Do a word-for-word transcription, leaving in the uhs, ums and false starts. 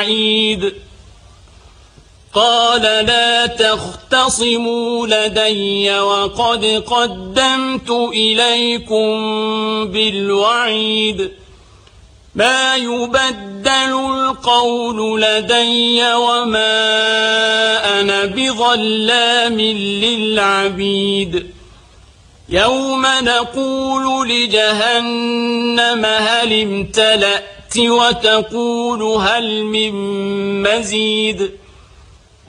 الوعيد قال لا تختصموا لدي وقد قدمت إليكم بالوعيد ما يبدل القول لدي وما أنا بظلام للعبيد يوم نقول لجهنم هل امتلأت وتقول هل من مزيد